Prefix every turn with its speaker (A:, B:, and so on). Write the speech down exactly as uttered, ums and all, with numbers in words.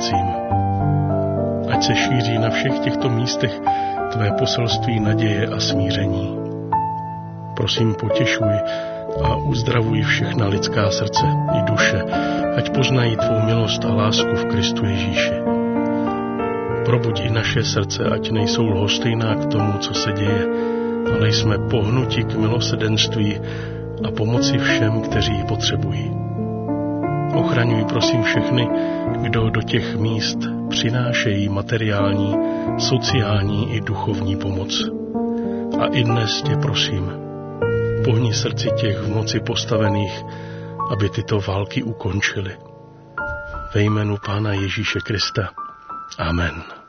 A: srdcím. Ať se šíří na všech těchto místech tvé poselství naděje a smíření. Prosím, potěšuj a uzdravuj všechna lidská srdce i duše, ať poznají tvou milost a lásku v Kristu Ježíši. Probuď i naše srdce, ať nejsou lhostejná k tomu, co se děje, ale jsme pohnuti k milosedenství a pomoci všem, kteří ji potřebují. Ochraňuj prosím všechny, kdo do těch míst přinášejí materiální, sociální i duchovní pomoc. A i dnes tě prosím, pohni srdci těch v moci postavených, aby tyto války ukončily. Ve jménu Pána Ježíše Krista. Amen.